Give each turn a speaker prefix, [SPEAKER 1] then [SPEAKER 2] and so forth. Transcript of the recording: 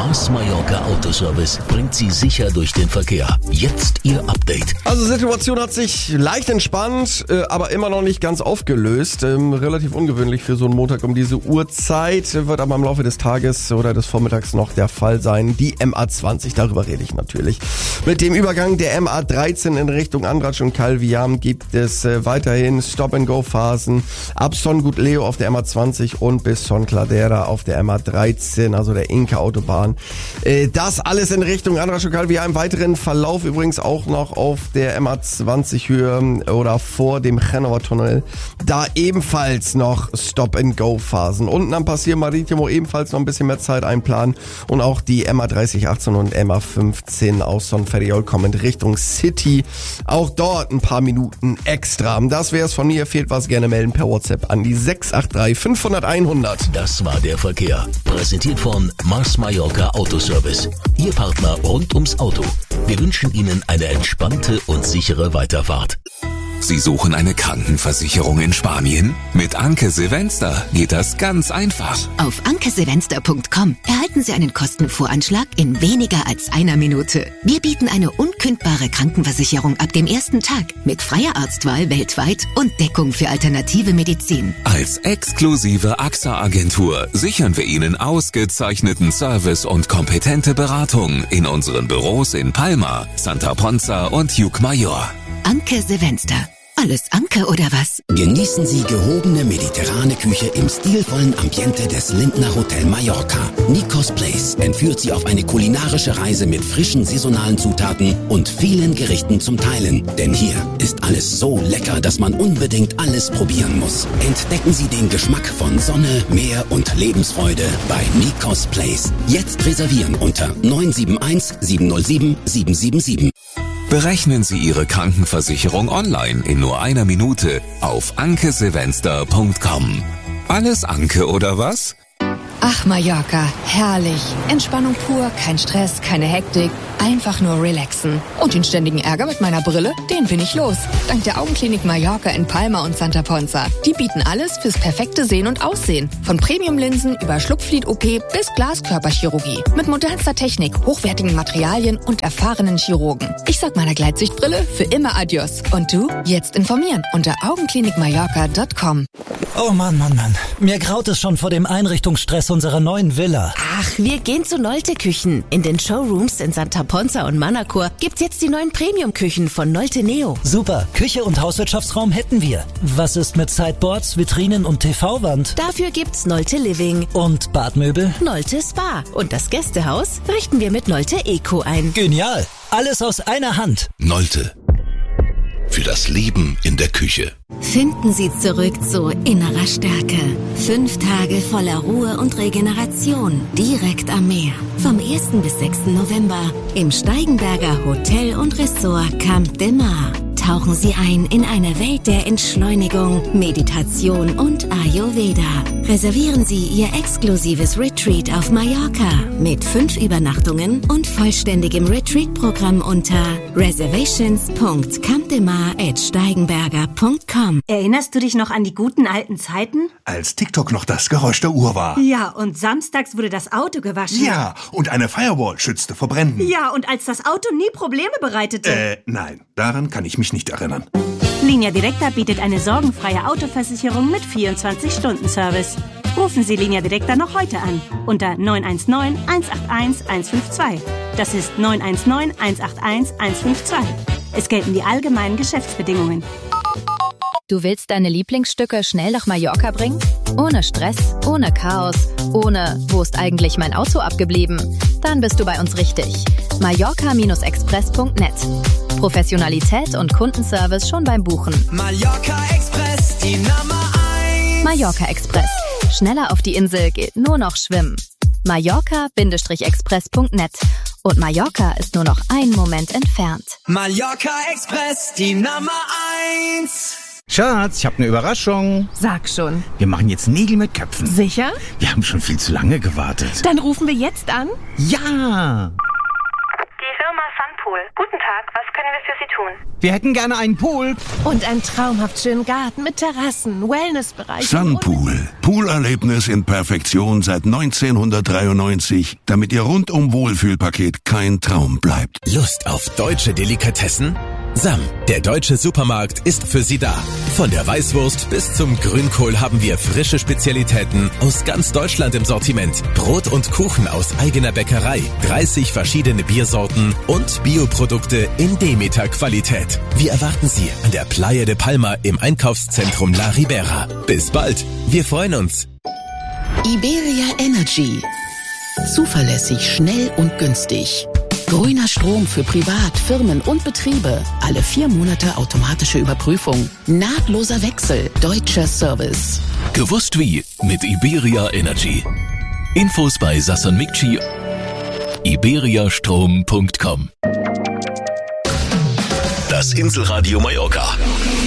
[SPEAKER 1] Mars Mallorca Autoservice bringt Sie sicher durch den Verkehr. Jetzt Ihr Update.
[SPEAKER 2] Also die Situation hat sich leicht entspannt, aber immer noch nicht ganz aufgelöst. Relativ ungewöhnlich für so einen Montag um diese Uhrzeit. Wird aber im Laufe des Tages oder des Vormittags noch der Fall sein. Die MA20, darüber rede ich natürlich. Mit dem Übergang der MA13 in Richtung Andratsch und Calviam gibt es weiterhin Stop-and-Go-Phasen ab Son Gut Leo auf der MA20 und bis Son Cladera auf der MA13, also der Inka-Autobahn. Das alles in Richtung Andratsch und Calviam. Im weiteren Verlauf übrigens auch noch auf der MA20 Höhe oder vor dem Genauer Tunnel. Da ebenfalls noch Stop-and-Go-Phasen. Unten am Passier Maritimo ebenfalls noch ein bisschen mehr Zeit einplanen. Und auch die MA3018 und MA15 aus Son Ferriol kommen Richtung City. Auch dort ein paar Minuten extra. Das wäre es von mir. Fehlt was, gerne melden per WhatsApp an die 683 500 100.
[SPEAKER 1] Das war der Verkehr. Präsentiert von Mars Mallorca Autoservice. Ihr Partner rund ums Auto. Wir wünschen Ihnen eine entspannte und sichere Weiterfahrt.
[SPEAKER 3] Sie suchen eine Krankenversicherung in Spanien? Mit Anke Silvester geht das ganz einfach.
[SPEAKER 4] Auf ankesilvester.com erhalten Sie einen Kostenvoranschlag in weniger als einer Minute. Wir bieten eine unkündbare Krankenversicherung ab dem ersten Tag mit freier Arztwahl weltweit und Deckung für alternative Medizin.
[SPEAKER 3] Als exklusive AXA-Agentur sichern wir Ihnen ausgezeichneten Service und kompetente Beratung in unseren Büros in Palma, Santa Ponza und Llucmajor.
[SPEAKER 4] Anke Silvester. Alles Anke oder was?
[SPEAKER 5] Genießen Sie gehobene mediterrane Küche im stilvollen Ambiente des Lindner Hotel Mallorca. Nikos Place entführt Sie auf eine kulinarische Reise mit frischen saisonalen Zutaten und vielen Gerichten zum Teilen. Denn hier ist alles so lecker, dass man unbedingt alles probieren muss. Entdecken Sie den Geschmack von Sonne, Meer und Lebensfreude bei Nikos Place. Jetzt reservieren unter 971 707 777.
[SPEAKER 3] Berechnen Sie Ihre Krankenversicherung online in nur einer Minute auf ankesilvester.com. Alles Anke oder was?
[SPEAKER 6] Ach, Mallorca, herrlich. Entspannung pur, kein Stress, keine Hektik, einfach nur relaxen. Und den ständigen Ärger mit meiner Brille, den bin ich los. Dank der Augenklinik Mallorca in Palma und Santa Ponza. Die bieten alles fürs perfekte Sehen und Aussehen. Von Premium-Linsen über Schlupflid-OP bis Glaskörperchirurgie. Mit modernster Technik, hochwertigen Materialien und erfahrenen Chirurgen. Ich sag meiner Gleitsichtbrille für immer Adios. Und du? Jetzt informieren unter augenklinikmallorca.com.
[SPEAKER 7] Oh Mann. Mir graut es schon vor dem Einrichtungsstress unserer neuen Villa.
[SPEAKER 8] Ach, wir gehen zu Nolte Küchen. In den Showrooms in Santa Ponza und Manacor gibt's jetzt die neuen Premium-Küchen von Nolte Neo.
[SPEAKER 7] Super, Küche und Hauswirtschaftsraum hätten wir. Was ist mit Sideboards, Vitrinen und TV-Wand?
[SPEAKER 8] Dafür gibt's Nolte Living.
[SPEAKER 7] Und Badmöbel?
[SPEAKER 8] Nolte Spa. Und das Gästehaus richten wir mit Nolte Eco ein.
[SPEAKER 7] Genial, alles aus einer Hand.
[SPEAKER 1] Nolte. Für das Leben in der Küche.
[SPEAKER 4] Finden Sie zurück zu innerer Stärke. 5 Tage voller Ruhe und Regeneration direkt am Meer. Vom 1. bis 6. November im Steigenberger Hotel und Ressort Camp de Mar. Tauchen Sie ein in eine Welt der Entschleunigung, Meditation und Ayurveda. Reservieren Sie Ihr exklusives Retreat auf Mallorca mit 5 Übernachtungen und vollständigem Retreat-Programm unter reservations.campdemar@steigenberger.com.
[SPEAKER 9] Erinnerst du dich noch an die guten alten Zeiten?
[SPEAKER 10] Als TikTok noch das Geräusch der Uhr war.
[SPEAKER 9] Ja, und samstags wurde das Auto gewaschen.
[SPEAKER 10] Ja, und eine Firewall schützte vor Bränden.
[SPEAKER 9] Ja, und als das Auto nie Probleme bereitete.
[SPEAKER 10] Nein, daran kann ich mich nicht erinnern.
[SPEAKER 9] Linia Directa bietet eine sorgenfreie Autoversicherung mit 24-Stunden-Service. Rufen Sie Linia Directa noch heute an unter 919 181 152. Das ist 919 181 152. Es gelten die allgemeinen Geschäftsbedingungen.
[SPEAKER 11] Du willst deine Lieblingsstücke schnell nach Mallorca bringen? Ohne Stress, ohne Chaos, ohne „Wo ist eigentlich mein Auto abgeblieben?" Dann bist du bei uns richtig. Mallorca-express.net. Professionalität und Kundenservice schon beim Buchen.
[SPEAKER 12] Mallorca Express, die Nummer 1.
[SPEAKER 11] Mallorca Express. Schneller auf die Insel geht nur noch schwimmen. Mallorca-express.net. Und Mallorca ist nur noch einen Moment entfernt.
[SPEAKER 12] Mallorca Express, die Nummer 1.
[SPEAKER 13] Schatz, ich habe eine Überraschung.
[SPEAKER 14] Sag schon.
[SPEAKER 13] Wir machen jetzt Nägel mit Köpfen.
[SPEAKER 14] Sicher?
[SPEAKER 13] Wir haben schon viel zu lange gewartet.
[SPEAKER 14] Dann rufen wir jetzt an?
[SPEAKER 13] Ja!
[SPEAKER 15] Die Firma Sun
[SPEAKER 14] Pool. Guten Tag, was können wir für Sie tun?
[SPEAKER 13] Wir hätten gerne einen Pool.
[SPEAKER 15] Und einen traumhaft schönen Garten mit Terrassen, Wellnessbereich.
[SPEAKER 16] Sunpool. Poolerlebnis in Perfektion seit 1993, damit Ihr rundum Wohlfühlpaket kein Traum bleibt.
[SPEAKER 17] Lust auf deutsche Delikatessen? Sam, der deutsche Supermarkt, ist für Sie da. Von der Weißwurst bis zum Grünkohl haben wir frische Spezialitäten aus ganz Deutschland im Sortiment. Brot und Kuchen aus eigener Bäckerei, 30 verschiedene Biersorten und Bioprodukte in Demeter-Qualität. Wir erwarten Sie an der Playa de Palma im Einkaufszentrum La Ribera. Bis bald, wir freuen uns.
[SPEAKER 5] Iberia Energy. Zuverlässig, schnell und günstig. Grüner Strom für Privat, Firmen und Betriebe. Alle 4 Monate automatische Überprüfung. Nahtloser Wechsel. Deutscher Service.
[SPEAKER 1] Gewusst wie mit Iberia Energy. Infos bei Sasson Mikci. iberiastrom.com. Das Inselradio Mallorca.